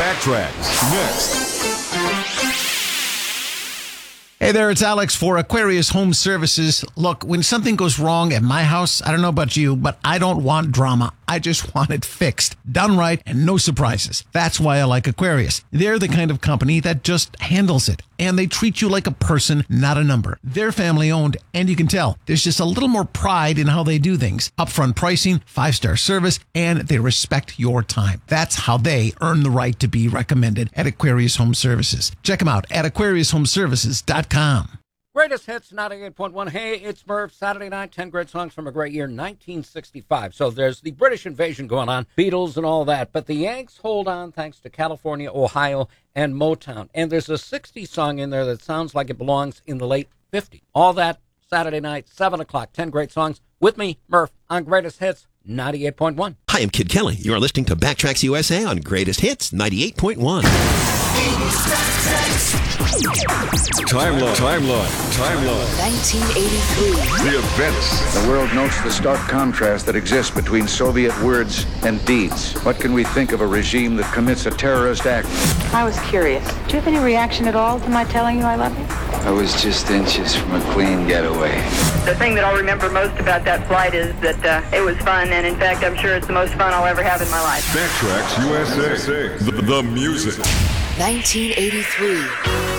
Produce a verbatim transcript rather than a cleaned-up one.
Backtracks next. Hey there, it's Alex for Aquarius Home Services. Look, when something goes wrong at my house, I don't know about you, but I don't want drama. I just want it fixed, done right, and no surprises. That's why I like Aquarius. They're the kind of company that just handles it, and they treat you like a person, not a number. They're family owned, and you can tell there's just a little more pride in how they do things. Upfront pricing, five-star service, and they respect your time. That's how they earn the right to be recommended at Aquarius Home Services. Check them out at aquarius home services dot com. Greatest hits, ninety-eight point one. Hey, it's Murph. Saturday night, ten great songs from a great year, nineteen sixty-five. So there's the British invasion going on, Beatles and all that. But the Yanks hold on thanks to California, Ohio, and Motown. And there's a sixties song in there that sounds like it belongs in the late fifties. All that Saturday night, seven o'clock, ten great songs. With me, Murph, on Greatest Hits, ninety-eight point one. Hi, I'm Kid Kelly. You are listening to Backtracks U S A on Greatest Hits, ninety-eight point one. Timeline, timeline, timeline. nineteen eighty-three. The events. The world notes the stark contrast that exists between Soviet words and deeds. What can we think of a regime that commits a terrorist act? I was curious. Do you have any reaction at all to my telling you I love you? I was just inches from a clean getaway. The thing that I'll remember most about that flight is that uh, it was fun, and in fact, I'm sure it's the most fun I'll ever have in my life. Backtracks U S A. The, the music. nineteen eighty-three.